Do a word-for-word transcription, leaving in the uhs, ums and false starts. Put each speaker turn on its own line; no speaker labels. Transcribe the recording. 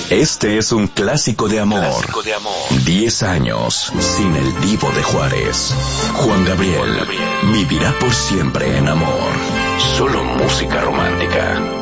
Este es un clásico de amor.
Clásico de amor.
Diez años sin el Divo de Juárez. Juan Gabriel, Juan Gabriel vivirá por siempre en amor. Solo música romántica.